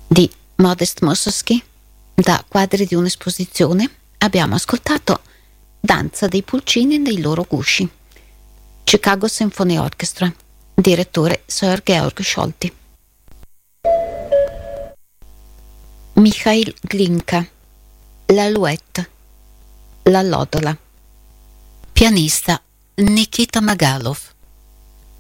di Modest Mussorgsky. Da Quadri di un'esposizione abbiamo ascoltato Danza dei pulcini nei loro gusci, Chicago Symphony Orchestra, direttore Sir Georg Scholti. Mikhail Glinka, l'Alouette, l'Allodola, pianista Nikita Magalov.